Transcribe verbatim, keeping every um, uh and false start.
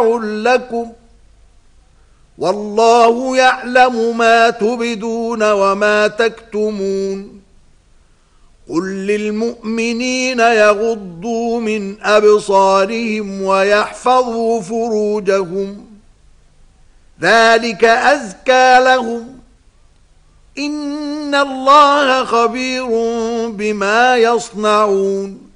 لكم والله يعلم ما تبدون وما تكتمون قل للمؤمنين يغضوا من أبصارهم ويحفظوا فروجهم ذلك أزكى لهم إن الله خبير بما يصنعون